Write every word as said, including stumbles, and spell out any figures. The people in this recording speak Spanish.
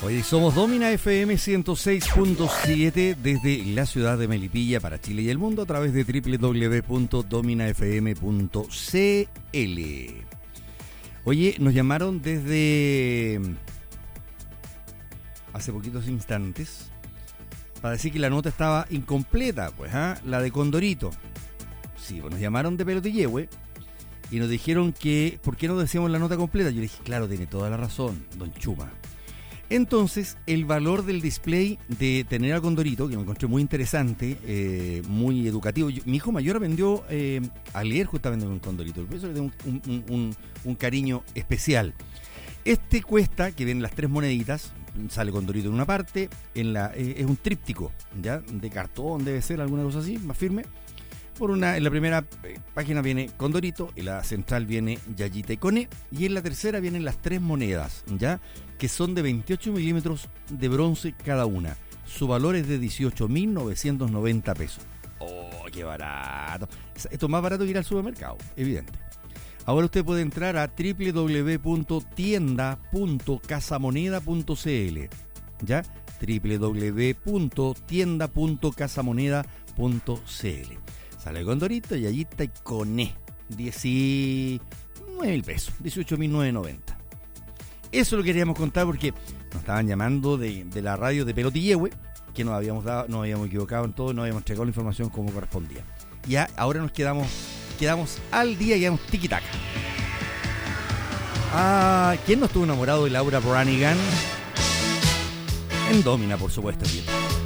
Hoy somos Domina F M ciento seis punto siete desde la ciudad de Melipilla para Chile y el mundo a través de doble u doble u doble u punto domina f m punto c l. Oye, nos llamaron desde hace poquitos instantes para decir que la nota estaba incompleta, pues, ¿ah? La de Condorito. Sí, pues nos llamaron de Pelotillehue y nos dijeron que ¿por qué no decíamos la nota completa? Yo le dije, claro, tiene toda la razón, don Chuma. Entonces, el valor del display de tener a Condorito, que me encontré muy interesante, eh, muy educativo. Yo, mi hijo mayor aprendió eh, a leer justamente con Condorito, por eso le tengo un, un, un, un cariño especial. Este cuesta, que vienen las tres moneditas, sale Condorito en una parte, en la eh, es un tríptico, ¿ya? De cartón debe ser, alguna cosa así, más firme. Por una, en la primera eh, página viene Condorito, en la central viene Yayita y Coné, y en la tercera vienen las tres monedas, ¿ya? Que son de veintiocho milímetros de bronce cada una. Su valor es de dieciocho mil novecientos noventa pesos. ¡Oh, qué barato! Esto es más barato que ir al supermercado, evidente. Ahora usted puede entrar a doble u doble u doble u punto tienda punto casamoneda punto c l, ¿ya? doble u doble u doble u punto tienda punto casamoneda punto c l. Sale Condorito, Yayita y Coné. diecinueve mil pesos, dieciocho mil novecientos noventa. Eso lo queríamos contar porque nos estaban llamando de, de la radio de Pelotillehue, que nos habíamos dado, nos habíamos equivocado en todo, nos habíamos entregado la información como correspondía. Ya ahora nos quedamos, quedamos al día y quedamos tiki-taka. Ah, ¿quién no estuvo enamorado de Laura Branigan? En Domina, por supuesto, bien.